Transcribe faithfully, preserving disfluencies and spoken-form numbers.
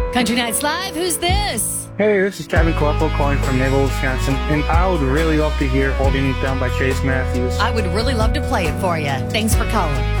Country Nights Live, who's this? Hey, this is Kevin Koppel calling from Naval, Wisconsin, and I would really love to hear Holding Me Down by Chase Matthews. I would really love to play it for you. Thanks for calling.